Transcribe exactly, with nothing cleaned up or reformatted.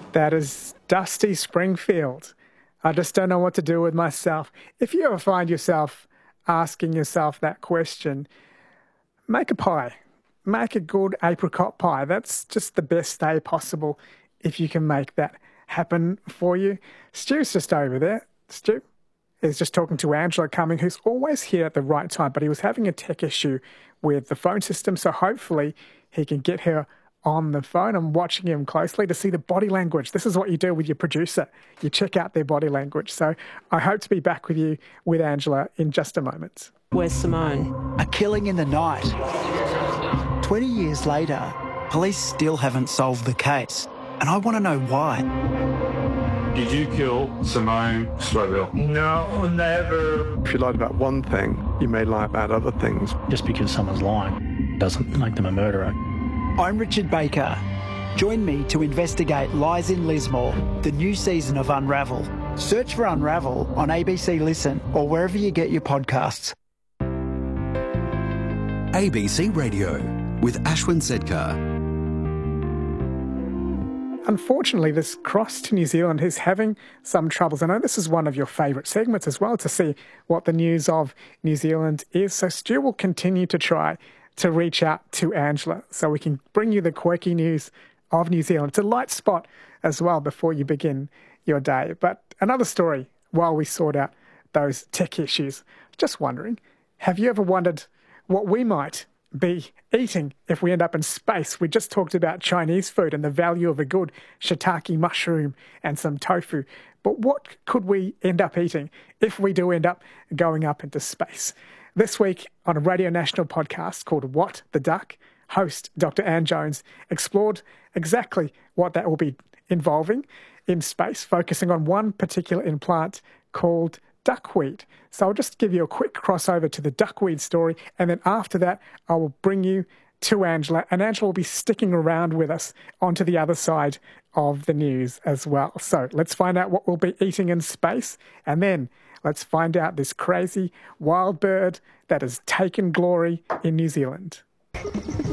That is Dusty Springfield. I just don't know what to do with myself. If you ever find yourself asking yourself that question, make a pie. Make a good apricot pie. That's just the best day possible if you can make that happen for you. Stu's just over there. Stu is just talking to Angela Cumming, who's always here at the right time, but he was having a tech issue with the phone system, so hopefully he can get her on the phone. I'm watching him closely to see the body language. This is what you do with your producer. You check out their body language. So I hope to be back with you with Angela in just a moment. Where's Simone? A killing in the night. twenty years later, police still haven't solved the case. And I want to know why. Did you kill Simone Slowell? No, never. If you lied about one thing, you may lie about other things. Just because someone's lying doesn't make them a murderer. I'm Richard Baker. Join me to investigate Lies in Lismore, the new season of Unravel. Search for Unravel on A B C Listen or wherever you get your podcasts. A B C Radio with Ashwin Sedkar. Unfortunately, this cross to New Zealand is having some troubles. I know this is one of your favourite segments as well, to see what the news of New Zealand is. So Stu will continue to try to reach out to Angela so we can bring you the quirky news of New Zealand. It's a light spot as well before you begin your day. But another story while we sort out those tech issues. Just wondering, have you ever wondered what we might be eating if we end up in space? We just talked about Chinese food and the value of a good shiitake mushroom and some tofu. But what could we end up eating if we do end up going up into space? This week on a Radio National podcast called What the Duck, host Doctor Anne Jones explored exactly what that will be involving in space, focusing on one particular implant called duckweed. So I'll just give you a quick crossover to the duckweed story, and then after that I will bring you to Angela, and Angela will be sticking around with us onto the other side of the news as well. So let's find out what we'll be eating in space, and then let's find out this crazy wild bird that has taken glory in New Zealand.